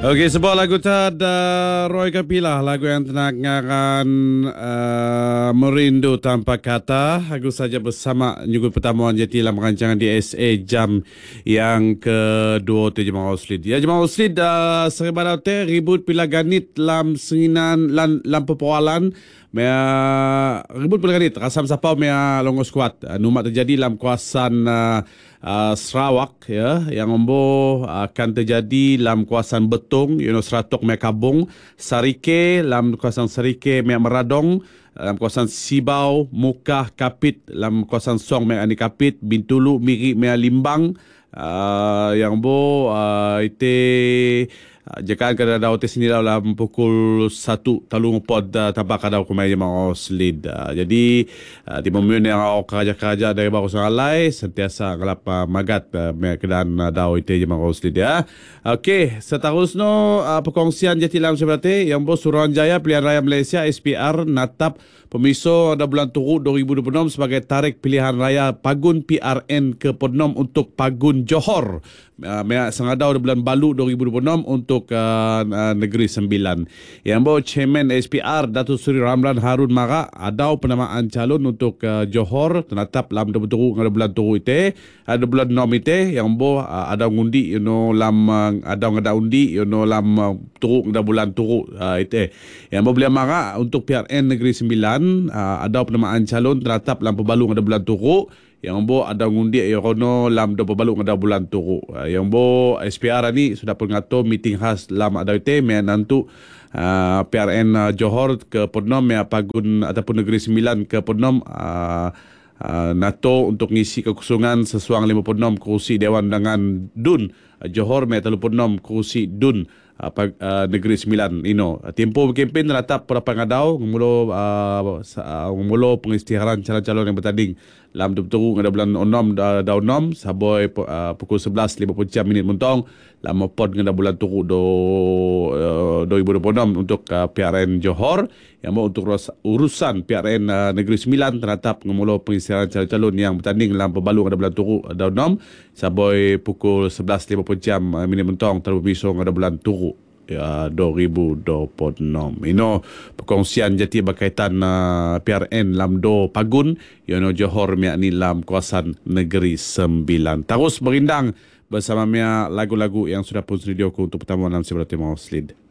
Okey, sebuah lagu ada Roy Kapila, lagu yang tenangakan Merindu Tanpa Kata. Aku saja bersama Nyugut Pertamuan Jati dalam rancangan DSA jam yang kedua tu Jemaah Auslid. Ya Jemaah Auslid, seribadau te ribut pila ganit lam senginan lam pepualan. Ribut pila ganit rasam sapau mea longos kuat. Numat terjadi dalam kawasan Sarawak ya, yang akan terjadi dalam kawasan Betung, Seratok mea Kabung, Sarike dalam kawasan Sarike mea Meradong, dalam kawasan Sibau, Mukah, Kapit dalam kawasan Song mea Ani Kapit, Bintulu, Miri mea Limbang, yang ite jekaan kada daw te sini dalam pukul 1 talung pod tabak kada kumai Jemaah Auslid. Jadi di momen yang kerja-kerja dari baru sangalai sentiasa ngelap magat kedan daw ite Jemaah Auslid ya. Okey, seterusnya perkongsian jati lam seperti yang Suruhanjaya Pilihan Raya Malaysia SPR natap pemiso pada bulan Turut 2026 sebagai tarikh pilihan raya Pagun PRN ke-6 untuk Pagun Johor. Sengadau di bulan Balu 2026 untuk Negeri Sembilan. Yang Chairman SPR Datuk Seri Ramlan Harun Mara adau penamaan calon untuk Johor tenatap lam betul ngada bulan Turut ite, ada bulan Nom ite yang ada ngundi lam ada ngada undi lam Turut ngada bulan Turut ite. Yang boleh Mara untuk PRN Negeri Sembilan ada penamaan calon terhadap lam pebalu ada bulan Turut, yang ada ngundi rono lam do pebalu ada bulan Turut. Yang SPR ni sudah pengatur meeting khas lam ada ite me nantu PRN Johor ke Podnom ya Pagun ataupun Negeri Sembilan ke Podnom NATO untuk ngisi kekosongan sesuang 56 kursi Dewan Undangan DUN Johor me 36 kursi DUN Negeri Sembilan tempoh kempen terhadap para pengadau ngemulo pengisytiharan calon-calon yang bertanding dalam betul ada bulan 6 daun 6 sampai pukul 11.50 minit muntong dalam pod ngada bulan Turut 2026 untuk PRN Johor, yang untuk urusan PRN Negeri Sembilan terhadap ngemulo pengisytiharan calon-calon yang bertanding dalam pebalu ngada bulan Turut daun 6 sampai pukul 11.50 minit muntong terlalu bisong ngada bulan Turut ya 2026. Perkongsian jati berkaitan PRN Lamdo Pagun Johor yakni dalam kawasan Negeri Sembilan. Terus berindang bersama lagu-lagu yang sudah pun studio untuk pertemuan dalam sebelah Timur Auslid.